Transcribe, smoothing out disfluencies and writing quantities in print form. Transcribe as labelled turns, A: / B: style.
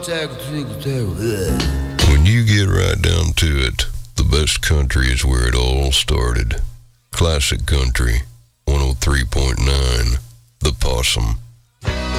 A: When you get right down to it, the best country is where it all started. Classic Country, 103.9, The Possum.